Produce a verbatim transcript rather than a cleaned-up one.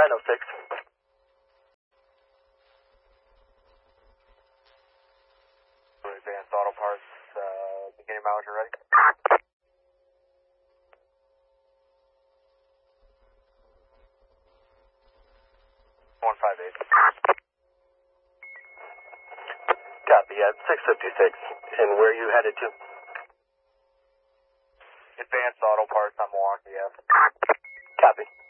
nine oh six. Advanced Auto Parts, uh, beginning mileage, you ready? one five eight. Copy, at six fifty-six. And where are you headed to? Advanced Auto Parts on Milwaukee Ave. Copy.